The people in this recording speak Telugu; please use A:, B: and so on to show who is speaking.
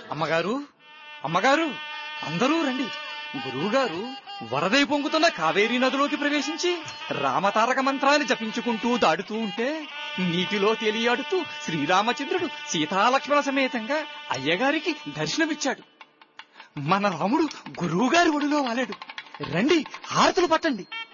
A: అమ్మగారు, అమ్మగారు, అందరూ రండి. గురువుగారు వరదై పొంగుతున్న కావేరీ నదిలోకి ప్రవేశించి రామతారక మంత్రాన్ని జపించుకుంటూ దాడుతూ ఉంటే నీటిలో తేలియాడుతూ శ్రీరామచంద్రుడు సీతాలక్ష్మణ సమేతంగా అయ్యగారికి దర్శనమిచ్చాడు. మన రాముడు గురువుగారి ఒడిలో వాలాడు. రండి, హారతులు పట్టండి.